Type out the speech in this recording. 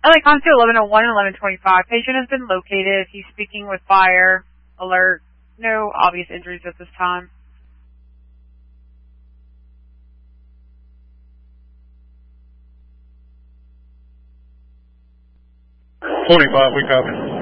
LA Comms to 1101 and 1125. Patient has been located. He's speaking with fire. Alert. No obvious injuries at this time. 45, we copy.